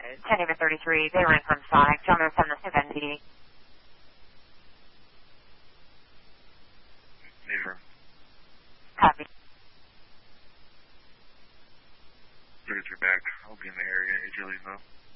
10-33, they ran from Sonic. John 7 the NPD. Never. Copy. 33 back. I'll be in the area. AJ, leave though.